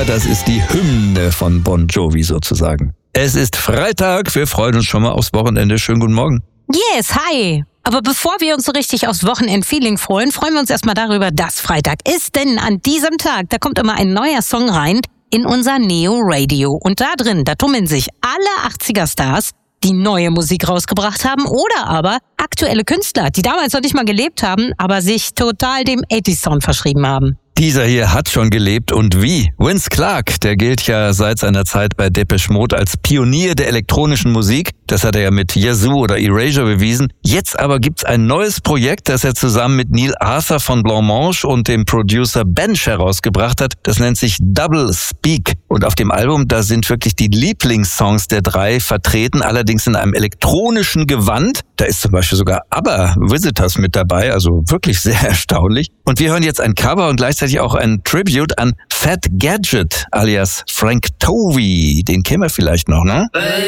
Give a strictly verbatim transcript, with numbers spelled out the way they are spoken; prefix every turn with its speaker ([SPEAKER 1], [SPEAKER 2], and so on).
[SPEAKER 1] das ist die Hymne von Bon Jovi sozusagen. Es ist Freitag, wir freuen uns schon mal aufs Wochenende. Schönen guten Morgen.
[SPEAKER 2] Yes, hi. Aber bevor wir uns so richtig aufs Wochenend-Feeling freuen, freuen wir uns erstmal darüber, dass Freitag ist. Denn an diesem Tag, da kommt immer ein neuer Song rein in unser Neo Radio. Und da drin, da tummeln sich alle achtziger-Stars, die neue Musik rausgebracht haben, oder aber aktuelle Künstler, die damals noch nicht mal gelebt haben, aber sich total dem achtziger-Sound verschrieben haben.
[SPEAKER 1] Dieser hier hat schon gelebt und wie? Vince Clarke, der gilt ja seit seiner Zeit bei Depeche Mode als Pionier der elektronischen Musik. Das hat er ja mit Yazoo oder Erasure bewiesen. Jetzt aber gibt's ein neues Projekt, das er zusammen mit Neil Arthur von Blancmange und dem Producer Bench herausgebracht hat. Das nennt sich Double Speak. Und auf dem Album, da sind wirklich die Lieblingssongs der drei vertreten, allerdings in einem elektronischen Gewand. Da ist zum Beispiel sogar ABBA Visitors mit dabei, also wirklich sehr erstaunlich. Und wir hören jetzt ein Cover und gleichzeitig auch ein Tribute an Fat Gadget alias Frank Tovey. Den kennen wir vielleicht noch, ne?